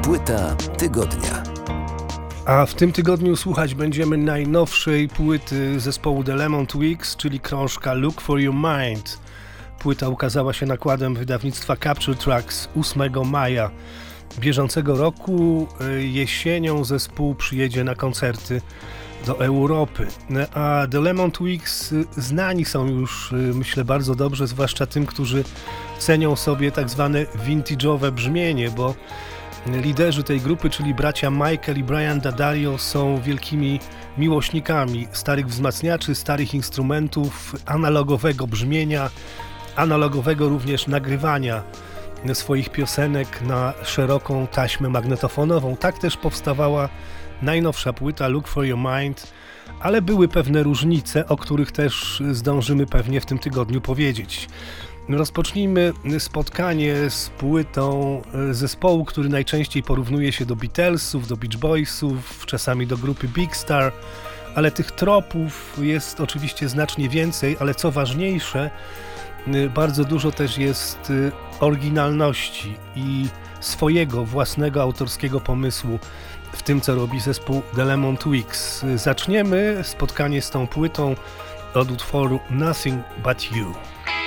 Płyta tygodnia. A w tym tygodniu słuchać będziemy najnowszej płyty zespołu The Lemon Twigs, czyli krążka Look for Your Mind. Płyta ukazała się nakładem wydawnictwa Capture Tracks 8 maja bieżącego roku. Jesienią zespół przyjedzie na koncerty do Europy. A The Lemon Twigs znani są już, myślę, bardzo dobrze, zwłaszcza tym, którzy cenią sobie tak zwane vintage'owe brzmienie, bo liderzy tej grupy, czyli bracia Michael i Brian Daddario, są wielkimi miłośnikami starych wzmacniaczy, starych instrumentów, analogowego brzmienia, analogowego również nagrywania swoich piosenek na szeroką taśmę magnetofonową. Tak też powstawała najnowsza płyta Look for Your Mind, ale były pewne różnice, o których też zdążymy pewnie w tym tygodniu powiedzieć. Rozpocznijmy spotkanie z płytą zespołu, który najczęściej porównuje się do Beatlesów, do Beach Boysów, czasami do grupy Big Star, ale tych tropów jest oczywiście znacznie więcej, ale co ważniejsze, bardzo dużo też jest oryginalności i swojego własnego autorskiego pomysłu w tym, co robi zespół The Lemon Twigs. Zaczniemy spotkanie z tą płytą od utworu Nothing But You.